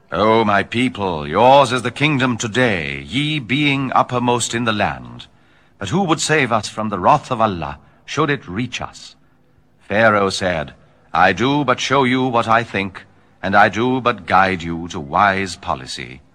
O my people, yours is the kingdom today, ye being uppermost in the land. But who would save us from the wrath of Allah, should it reach us? Pharaoh said, I do but show you what I think, and I do but guide you to wise policy.